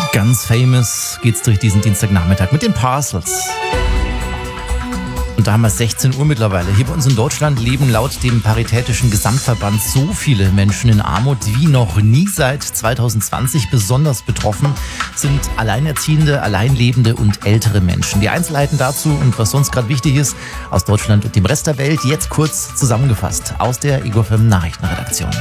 Ganz famous geht's durch diesen Dienstagnachmittag mit den Parcels. Und da haben wir 16 Uhr mittlerweile. Hier bei uns in Deutschland leben laut dem Paritätischen Gesamtverband so viele Menschen in Armut wie noch nie. Seit 2020 besonders betroffen sind Alleinerziehende, Alleinlebende und ältere Menschen. Die Einzelheiten dazu und was sonst gerade wichtig ist aus Deutschland und dem Rest der Welt jetzt kurz zusammengefasst aus der Ego FM Nachrichtenredaktion.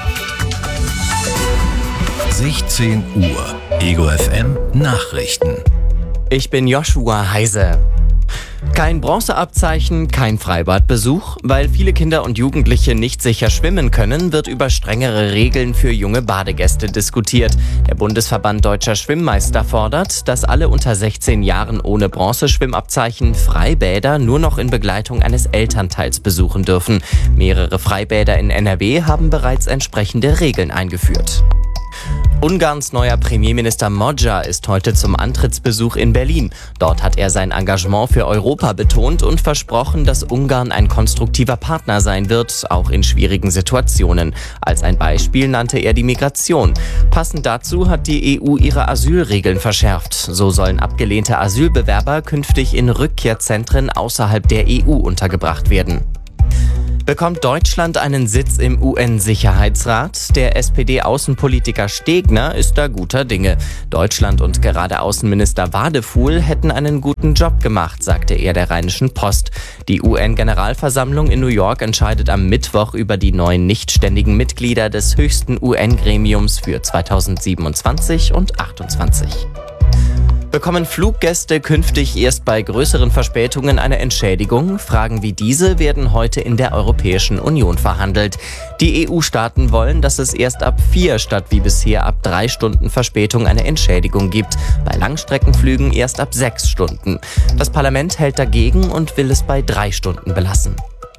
16 Uhr. Ego FM Nachrichten. Ich bin Joshua Heise. Kein Bronzeabzeichen, kein Freibadbesuch. Weil viele Kinder und Jugendliche nicht sicher schwimmen können, wird über strengere Regeln für junge Badegäste diskutiert. Der Bundesverband Deutscher Schwimmmeister fordert, dass alle unter 16 Jahren ohne Bronzeschwimmabzeichen Freibäder nur noch in Begleitung eines Elternteils besuchen dürfen. Mehrere Freibäder in NRW haben bereits entsprechende Regeln eingeführt. Ungarns neuer Premierminister Magyar ist heute zum Antrittsbesuch in Berlin. Dort hat er sein Engagement für Europa betont und versprochen, dass Ungarn ein konstruktiver Partner sein wird, auch in schwierigen Situationen. Als ein Beispiel nannte er die Migration. Passend dazu hat die EU ihre Asylregeln verschärft. So sollen abgelehnte Asylbewerber künftig in Rückkehrzentren außerhalb der EU untergebracht werden. Bekommt Deutschland einen Sitz im UN-Sicherheitsrat? Der SPD-Außenpolitiker Stegner ist da guter Dinge. Deutschland und gerade Außenminister Wadefuhl hätten einen guten Job gemacht, sagte er der Rheinischen Post. Die UN-Generalversammlung in New York entscheidet am Mittwoch über die neuen nichtständigen Mitglieder des höchsten UN-Gremiums für 2027 und 2028. Bekommen Fluggäste künftig erst bei größeren Verspätungen eine Entschädigung? Fragen wie diese werden heute in der Europäischen Union verhandelt. Die EU-Staaten wollen, dass es erst ab 4 statt wie bisher ab 3 Stunden Verspätung eine Entschädigung gibt. Bei Langstreckenflügen erst ab 6 Stunden. Das Parlament hält dagegen und will es bei 3 Stunden belassen.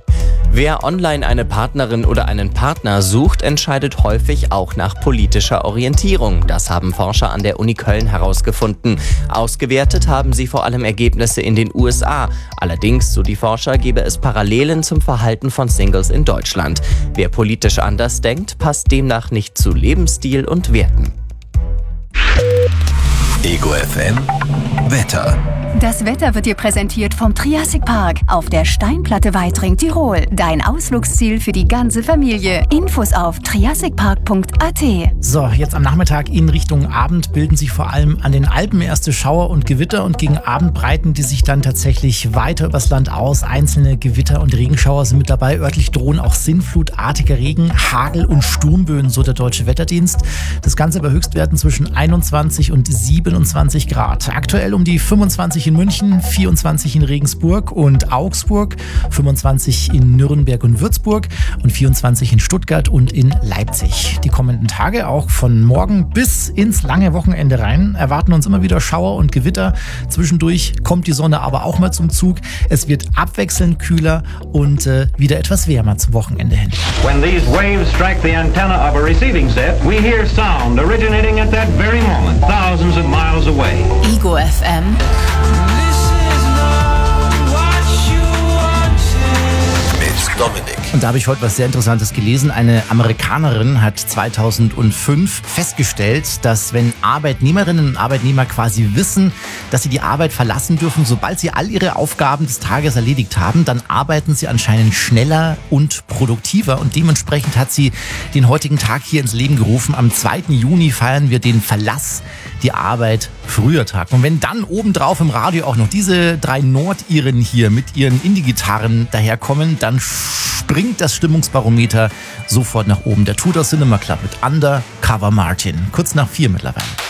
Wer online eine Partnerin oder einen Partner sucht, entscheidet häufig auch nach politischer Orientierung. Das haben Forscher an der Uni Köln herausgefunden. Ausgewertet haben sie vor allem Ergebnisse in den USA. Allerdings, so die Forscher, gebe es Parallelen zum Verhalten von Singles in Deutschland. Wer politisch anders denkt, passt demnach nicht zu Lebensstil und Werten. Ego FM Wetter. Das Wetter wird dir präsentiert vom Triassic Park auf der Steinplatte Weitring, Tirol. Dein Ausflugsziel für die ganze Familie. Infos auf triassicpark.at. So, jetzt am Nachmittag in Richtung Abend bilden sich vor allem an den Alpen erste Schauer und Gewitter und gegen Abend breiten die sich dann tatsächlich weiter übers Land aus. Einzelne Gewitter und Regenschauer sind mit dabei. Örtlich drohen auch sinnflutartiger Regen, Hagel und Sturmböen, so der Deutsche Wetterdienst. Das Ganze bei Höchstwerten zwischen 21 und 27 Grad. Aktuell um die 25 in München, 24 in Regensburg und Augsburg, 25 in Nürnberg und Würzburg und 24 in Stuttgart und in Leipzig. Die kommenden Tage, auch von morgen bis ins lange Wochenende rein, erwarten uns immer wieder Schauer und Gewitter. Zwischendurch kommt die Sonne aber auch mal zum Zug. Es wird abwechselnd kühler und wieder etwas wärmer zum Wochenende hin. When these waves strike the antenna of a receiving set, we hear sound originating at that very moment, thousands of miles away. Ego FM. Dominik. Und da habe ich heute was sehr Interessantes gelesen. Eine Amerikanerin hat 2005 festgestellt, dass wenn Arbeitnehmerinnen und Arbeitnehmer quasi wissen, dass sie die Arbeit verlassen dürfen, sobald sie all ihre Aufgaben des Tages erledigt haben, dann arbeiten sie anscheinend schneller und produktiver. Und dementsprechend hat sie den heutigen Tag hier ins Leben gerufen. Am 2. Juni feiern wir den Verlass, die Arbeit früher Tag. Und wenn dann obendrauf im Radio auch noch diese 3 Nordiren hier mit ihren Indie-Gitarren daherkommen, dann springt das Stimmungsbarometer sofort nach oben. Der Tudor Cinema Club mit Undercover Martin. Kurz nach 4 mittlerweile.